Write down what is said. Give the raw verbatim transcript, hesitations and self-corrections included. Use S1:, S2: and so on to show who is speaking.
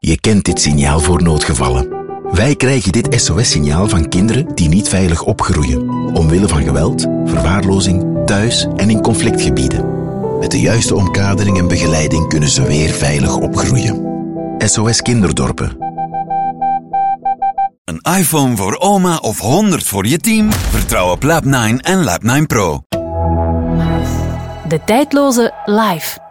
S1: Je kent dit signaal voor noodgevallen. Wij krijgen dit S O S-signaal van kinderen die niet veilig opgroeien, omwille van geweld, verwaarlozing, thuis en in conflictgebieden. Met de juiste omkadering en begeleiding kunnen ze weer veilig opgroeien. S O S Kinderdorpen.
S2: Een iPhone voor oma of honderd voor je team? Vertrouw op Lab nine en Lab nine Pro.
S3: De tijdloze Live.